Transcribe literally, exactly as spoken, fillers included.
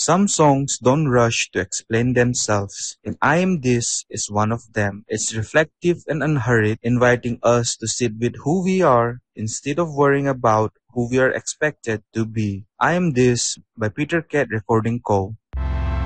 Some songs don't rush to explain themselves, and I Am This is one of them. It's reflective and unhurried, inviting us to sit with who we are instead of worrying about who we are expected to be. I Am This by Peter Cat Recording Co.